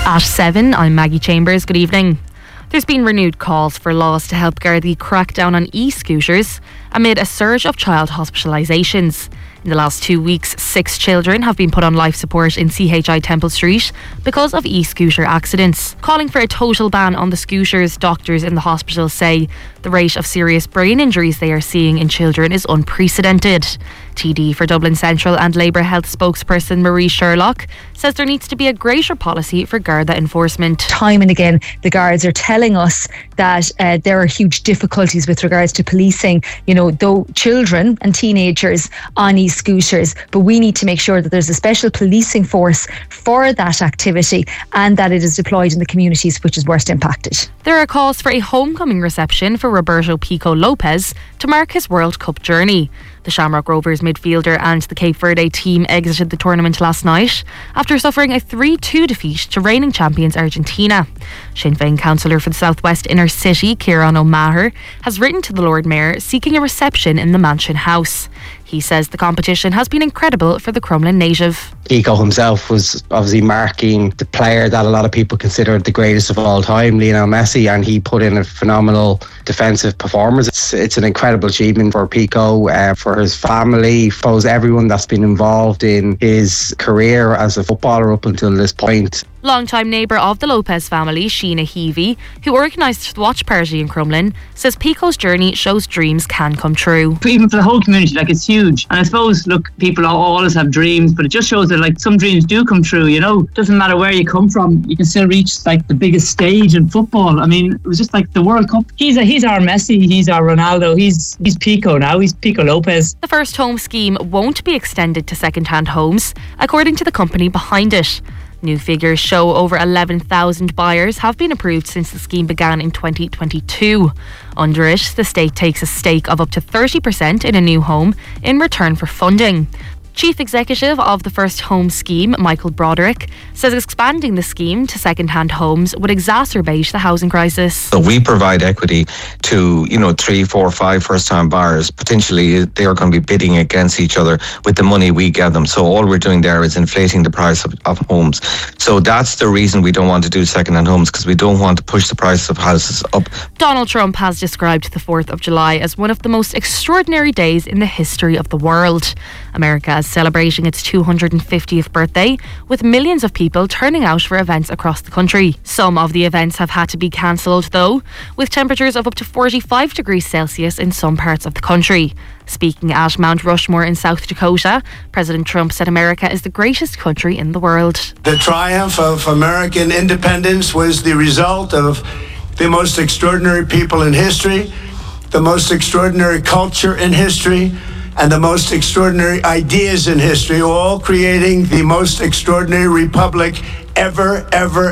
At 7, I'm Maggie Chambers. Good evening. There's been renewed calls for laws to help Gardaí crack down on e-scooters amid a surge of child hospitalisations. In the last 2 weeks, 6 children have been put on life support in CHI Temple Street because of e-scooter accidents. Calling for a total ban on the scooters, doctors in the hospital say the rate of serious brain injuries they are seeing in children is unprecedented. TD for Dublin Central and Labour Health spokesperson Marie Sherlock says there needs to be a greater policy for Garda enforcement. Time and again, the guards are telling us that there are huge difficulties with regards to policing, though children and teenagers on e-scooters, but we need to make sure that there's a special policing force for that activity and that it is deployed in the communities which is worst impacted. There are calls for a homecoming reception for Roberto Pico Lopez to mark his World Cup journey. The Shamrock Rovers midfielder and the Cape Verde team exited the tournament last night after suffering a 3-2 defeat to reigning champions Argentina. Sinn Féin councillor for the South West Inner City, Kieran O'Maher, has written to the Lord Mayor seeking a reception in the Mansion House. He says the competition has been incredible for the Crumlin native. Pico himself was obviously marking the player that a lot of people consider the greatest of all time, Lionel Messi, and he put in a phenomenal defensive performance. It's an incredible achievement for Pico, for his family, I suppose everyone that's been involved in his career as a footballer up until this point. Long-time neighbour of the Lopez family, Sheena Heavey, who organised the watch party in Crumlin, says Pico's journey shows dreams can come true. Even for the whole community, it's huge. And I suppose, people always have dreams, but it just shows that some dreams do come true, Doesn't matter where you come from, you can still reach the biggest stage in football. I mean, it was just the World Cup. He's our Messi, he's our Ronaldo, he's Pico now, he's Pico Lopez. The first home scheme won't be extended to second-hand homes, according to the company behind it. New figures show over 11,000 buyers have been approved since the scheme began in 2022. Under it, the state takes a stake of up to 30% in a new home in return for funding. Chief Executive of the First Home Scheme, Michael Broderick, says expanding the scheme to second-hand homes would exacerbate the housing crisis. So we provide equity to, 3, 4, 5 first-time buyers. Potentially, they are going to be bidding against each other with the money we give them. So all we're doing there is inflating the price of homes. So that's the reason we don't want to do second-hand homes, because we don't want to push the price of houses up. Donald Trump has described the 4th of July as one of the most extraordinary days in the history of the world. America is celebrating its 250th birthday, with millions of people turning out for events across the country. Some of the events have had to be cancelled though, with temperatures of up to 45 degrees Celsius in some parts of the country. Speaking at Mount Rushmore in South Dakota, President Trump said America is the greatest country in the world. The triumph of American independence was the result of the most extraordinary people in history, the most extraordinary culture in history, and the most extraordinary ideas in history, all creating the most extraordinary republic ever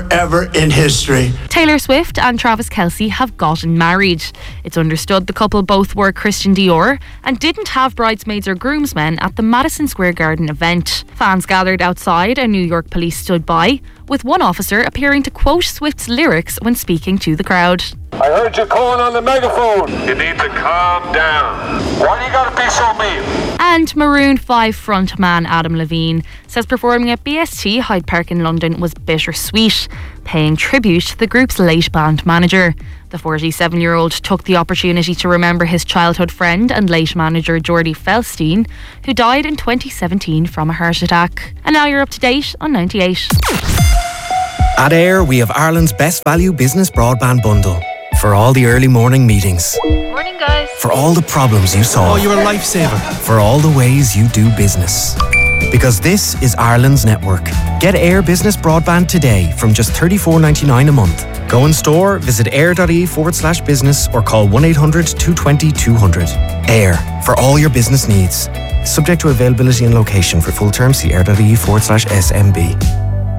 in history. Taylor Swift and Travis Kelce have gotten married. It's understood the couple both wore Christian Dior and didn't have bridesmaids or groomsmen at the Madison Square Garden event. Fans gathered outside and New York police stood by, with one officer appearing to quote Swift's lyrics when speaking to the crowd. I heard you calling on the megaphone. You need to calm down. Why do you gotta be so mean? And Maroon 5 frontman Adam Levine says performing at BST Hyde Park in London was bittersweet, paying tribute to the group's late band manager. The 47-year-old took the opportunity to remember his childhood friend and late manager Jordi Felstein, who died in 2017 from a heart attack. And now you're up to date on 98. At Air, we have Ireland's best value business broadband bundle. For all the early morning meetings. Morning, guys. For all the problems you solve. Oh, you're a lifesaver. For all the ways you do business. Because this is Ireland's network. Get Air Business Broadband today from just $34.99 a month. Go in store, visit air.ie/business or call 1-800-220-200. Air, for all your business needs. Subject to availability and location. For full terms, see air.ie/SMB.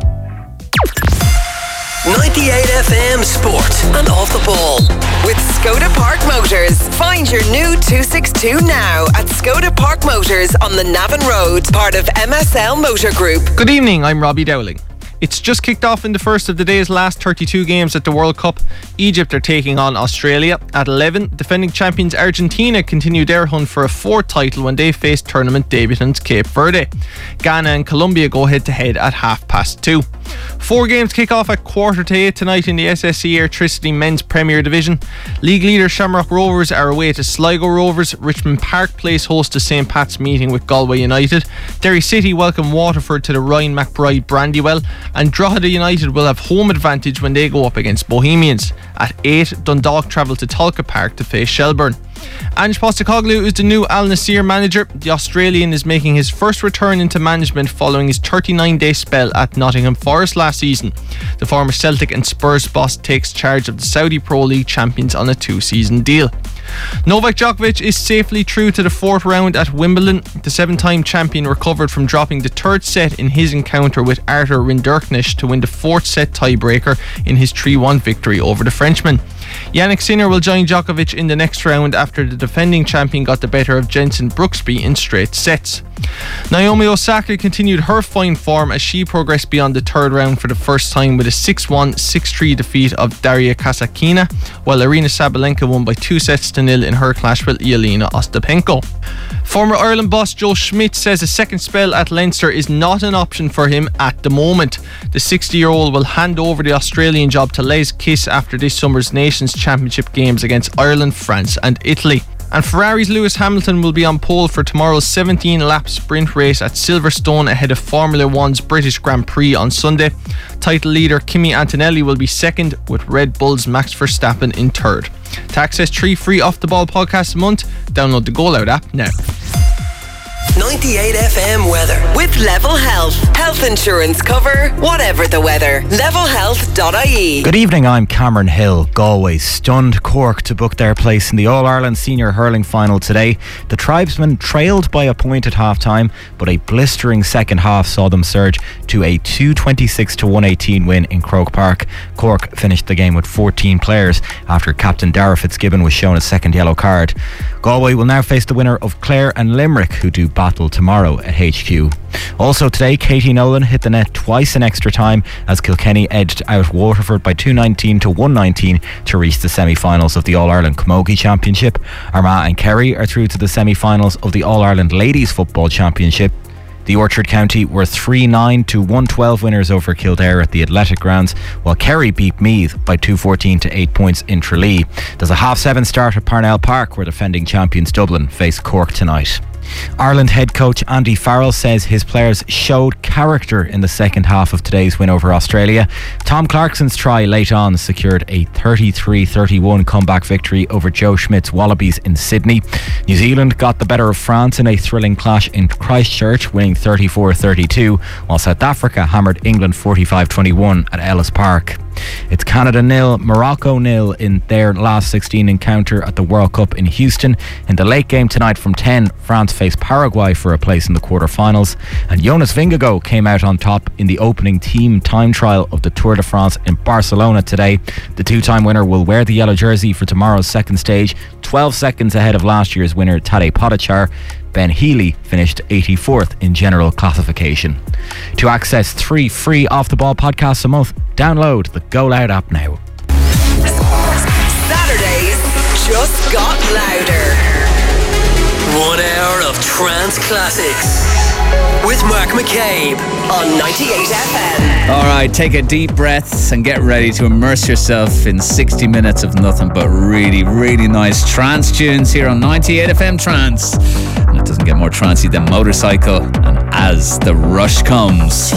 98 FM Sport and Off the Ball with Skoda Park Motors. Find your new 262 now at Skoda Park Motors on the Navan Road, part of MSL Motor Group. Good evening, I'm Robbie Dowling. It's just kicked off in the first of the day's last 32 games at the World Cup. Egypt are taking on Australia. At 11, defending champions Argentina continue their hunt for a fourth title when they face tournament debutants Cape Verde. Ghana and Colombia go head-to-head at 2:30. 4 games kick off at 7:15 tonight in the SSE Airtricity Men's Premier Division. League leader Shamrock Rovers are away to Sligo Rovers. Richmond Park plays host to St Pat's meeting with Galway United. Derry City welcome Waterford to the Ryan McBride Brandywell. And Drogheda United will have home advantage when they go up against Bohemians. At 8, Dundalk travel to Tolka Park to face Shelbourne. Ange Postecoglou is the new Al Nassr manager. The Australian is making his first return into management following his 39-day spell at Nottingham Forest last season. The former Celtic and Spurs boss takes charge of the Saudi Pro League champions on a 2-season deal. Novak Djokovic is safely through to the 4th round at Wimbledon. The 7-time champion recovered from dropping the 3rd set in his encounter with Arthur Rinderknecht to win the 4th set tiebreaker in his 3-1 victory over the Frenchman. Yannick Sinner will join Djokovic in the next round after the defending champion got the better of Jenson Brooksby in straight sets. Naomi Osaka continued her fine form as she progressed beyond the 3rd round for the first time with a 6-1, 6-3 defeat of Daria Kasatkina, while Arina Sabalenka won by 2-0 in her clash with Yelena Ostapenko. Former Ireland boss Joe Schmidt says a second spell at Leinster is not an option for him at the moment. The 60-year-old will hand over the Australian job to Les Kiss after this summer's Nations Championship games against Ireland, France and Italy. And Ferrari's Lewis Hamilton will be on pole for tomorrow's 17-lap sprint race at Silverstone ahead of Formula One's British Grand Prix on Sunday. Title leader Kimi Antonelli will be second, with Red Bull's Max Verstappen in 3rd. To access 3 free Off The Ball podcasts a month, download the Goal Out app now. 98 FM weather with Level Health. Health insurance cover, whatever the weather. Levelhealth.ie. Good evening, I'm Cameron Hill. Galway stunned Cork to book their place in the All-Ireland Senior Hurling Final today. The Tribesmen trailed by a point at half-time, but a blistering second half saw them surge to a 226-118 win in Croke Park. Cork finished the game with 14 players after captain Dara Fitzgibbon was shown a second yellow card. Galway will now face the winner of Clare and Limerick, who do battle tomorrow at HQ. Also today, Katie Nolan hit the net twice in extra time as Kilkenny edged out Waterford by 219-119 to reach the semi-finals of the All-Ireland Camogie Championship. Armagh and Kerry are through to the semi-finals of the All-Ireland Ladies Football Championship. The Orchard County were 3-9-112 winners over Kildare at the Athletic Grounds, while Kerry beat Meath by 214 to 8 points in Tralee. There's a 7:30 start at Parnell Park where defending champions Dublin face Cork tonight. Ireland head coach Andy Farrell says his players showed character in the second half of today's win over Australia. Tom Clarkson's try late on secured a 33-31 comeback victory over Joe Schmidt's Wallabies in Sydney. New Zealand got the better of France in a thrilling clash in Christchurch, winning 34-32, while South Africa hammered England 45-21 at Ellis Park. It's Canada 0, Morocco 0 in their last 16 encounter at the World Cup in Houston. In the late game tonight from 10, France faced Paraguay for a place in the quarter-finals, and Jonas Vingegaard came out on top in the opening team time trial of the Tour de France in Barcelona today. The two-time winner will wear the yellow jersey for tomorrow's second stage, 12 seconds ahead of last year's winner Tadej Pogačar. Ben Healy finished 84th in general classification. To access 3 free Off The Ball podcasts a month, download the Go Loud app now. Saturdays just got louder. 1 hour of trance classics with Mark McCabe on 98 FM. Alright, take a deep breath and get ready to immerse yourself in 60 minutes of nothing but really, really nice trance tunes here on 98 FM Trance. And it doesn't get more trancey than Motorcycle and As the Rush Comes.